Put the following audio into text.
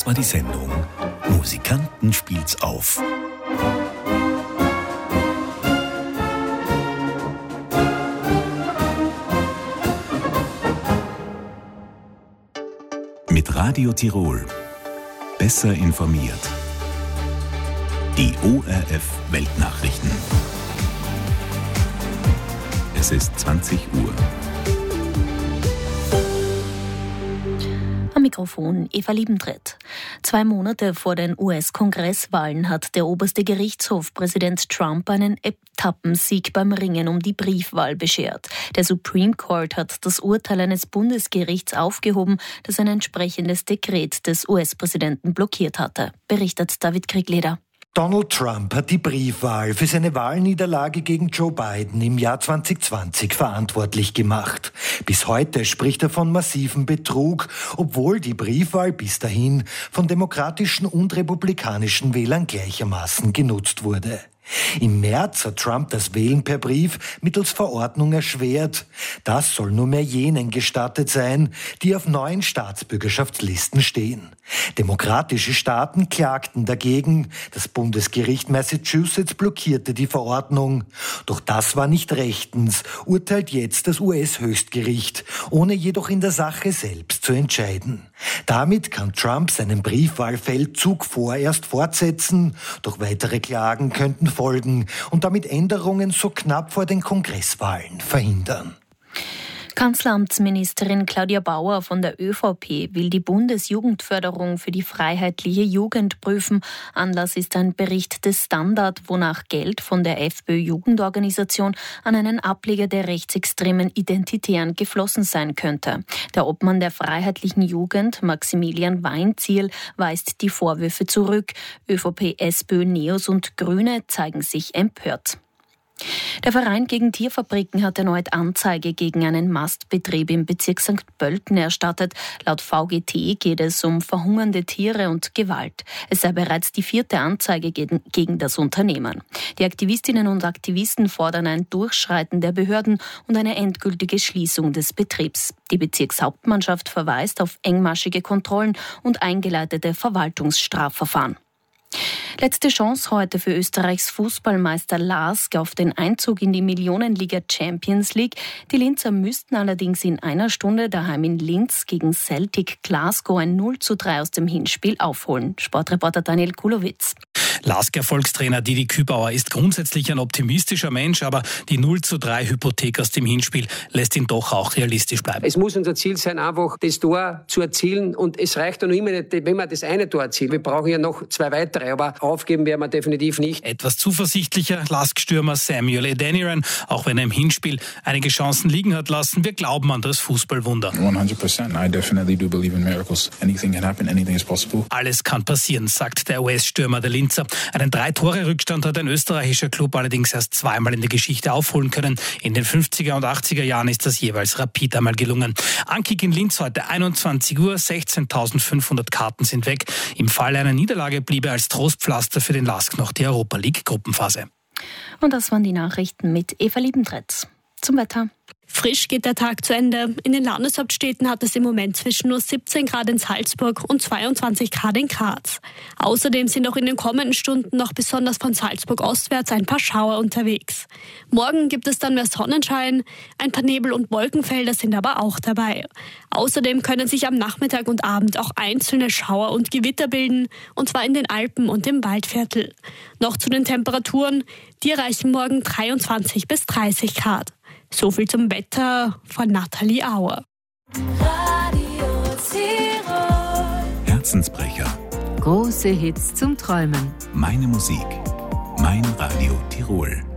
Das war die Sendung Musikanten spielt's auf. Mit Radio Tirol. Besser informiert. Die ORF Weltnachrichten. Es ist 20 Uhr. Am Mikrofon Eva Liebentritt. 2 Monate vor den US-Kongresswahlen hat der oberste Gerichtshof Präsident Trump einen Etappensieg beim Ringen um die Briefwahl beschert. Der Supreme Court hat das Urteil eines Bundesgerichts aufgehoben, das ein entsprechendes Dekret des US-Präsidenten blockiert hatte, berichtet David Kriegleder. Donald Trump hat die Briefwahl für seine Wahlniederlage gegen Joe Biden im Jahr 2020 verantwortlich gemacht. Bis heute spricht er von massivem Betrug, obwohl die Briefwahl bis dahin von demokratischen und republikanischen Wählern gleichermaßen genutzt wurde. Im März hat Trump das Wählen per Brief mittels Verordnung erschwert. Das soll nur mehr jenen gestattet sein, die auf neuen Staatsbürgerschaftslisten stehen. Demokratische Staaten klagten dagegen. Das Bundesgericht Massachusetts blockierte die Verordnung. Doch das war nicht rechtens, urteilt jetzt das US-Höchstgericht, ohne jedoch in der Sache selbst zu entscheiden. Damit kann Trump seinen Briefwahlfeldzug vorerst fortsetzen, doch weitere Klagen könnten folgen und damit Änderungen so knapp vor den Kongresswahlen verhindern. Kanzleramtsministerin Claudia Bauer von der ÖVP will die Bundesjugendförderung für die freiheitliche Jugend prüfen. Anlass ist ein Bericht des Standard, wonach Geld von der FPÖ-Jugendorganisation an einen Ableger der rechtsextremen Identitären geflossen sein könnte. Der Obmann der freiheitlichen Jugend, Maximilian Weinzierl, weist die Vorwürfe zurück. ÖVP, SPÖ, NEOS und Grüne zeigen sich empört. Der Verein gegen Tierfabriken hat erneut Anzeige gegen einen Mastbetrieb im Bezirk St. Pölten erstattet. Laut VGT geht es um verhungernde Tiere und Gewalt. Es sei bereits die 4. Anzeige gegen das Unternehmen. Die Aktivistinnen und Aktivisten fordern ein Durchschreiten der Behörden und eine endgültige Schließung des Betriebs. Die Bezirkshauptmannschaft verweist auf engmaschige Kontrollen und eingeleitete Verwaltungsstrafverfahren. Letzte Chance heute für Österreichs Fußballmeister LASK auf den Einzug in die Millionenliga Champions League. Die Linzer müssten allerdings in einer Stunde daheim in Linz gegen Celtic Glasgow ein 0:3 aus dem Hinspiel aufholen. Sportreporter Daniel Kulowitz. LASK-Erfolgstrainer Didi Kübauer ist grundsätzlich ein optimistischer Mensch, aber die 0:3-Hypothek aus dem Hinspiel lässt ihn doch auch realistisch bleiben. Es muss unser Ziel sein, einfach das Tor zu erzielen, und es reicht ja noch immer nicht, wenn wir das eine Tor erzielen. Wir brauchen ja noch 2 weitere, aber aufgeben werden wir definitiv nicht. Etwas zuversichtlicher LASK-Stürmer Samuel Adeniran, auch wenn er im Hinspiel einige Chancen liegen hat lassen. Wir glauben an das Fußballwunder. 100%. I definitely do believe in miracles. Anything can happen, anything is possible. Alles kann passieren, sagt der US-Stürmer der Linzer. Einen 3-Tore-Rückstand hat ein österreichischer Club allerdings erst zweimal in der Geschichte aufholen können. In den 50er und 80er Jahren ist das jeweils Rapid einmal gelungen. Ankick in Linz heute 21 Uhr, 16.500 Karten sind weg. Im Fall einer Niederlage bliebe als Trostpflaster für den LASK noch die Europa-League-Gruppenphase. Und das waren die Nachrichten mit Eva Liebentritt. Zum Wetter. Frisch geht der Tag zu Ende. In den Landeshauptstädten hat es im Moment zwischen nur 17 Grad in Salzburg und 22 Grad in Graz. Außerdem sind auch in den kommenden Stunden noch besonders von Salzburg ostwärts ein paar Schauer unterwegs. Morgen gibt es dann mehr Sonnenschein, ein paar Nebel- und Wolkenfelder sind aber auch dabei. Außerdem können sich am Nachmittag und Abend auch einzelne Schauer und Gewitter bilden, und zwar in den Alpen und im Waldviertel. Noch zu den Temperaturen, die erreichen morgen 23 bis 30 Grad. So viel zum Wetter von Nathalie Auer. Radio Tirol. Herzensbrecher. Große Hits zum Träumen. Meine Musik. Mein Radio Tirol.